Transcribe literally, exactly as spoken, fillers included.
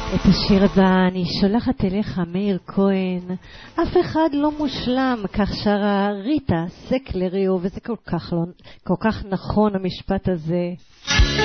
את השיר הבא אני שולחת אליך, מאיר כהן. אף אחד לא מושלם, כך שרה ריטה סקלריו, וזה כל כך, לא, כל כך נכון המשפט הזה.